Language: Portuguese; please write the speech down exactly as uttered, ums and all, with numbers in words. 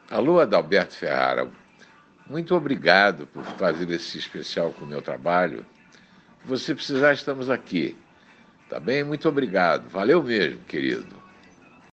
Alô, Adalberto Ferrara. Muito obrigado por fazer esse especial com o meu trabalho. Se você precisar, estamos aqui. Tá bem? Muito obrigado. Valeu mesmo, querido.